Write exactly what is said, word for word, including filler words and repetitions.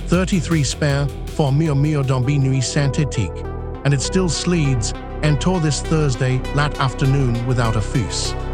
thirty-three spare for Mio Mio Dombi Nuit Synthétique, and it still sleeds and tore this Thursday lat afternoon without a fuss.